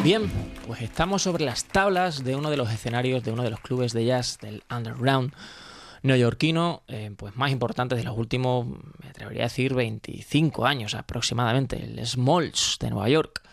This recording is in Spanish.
Bien, pues estamos sobre las tablas de uno de los escenarios de uno de los clubes de jazz del underground neoyorquino, pues más importantes de los últimos, me atrevería a decir, 25 años aproximadamente, el Smalls de Nueva York.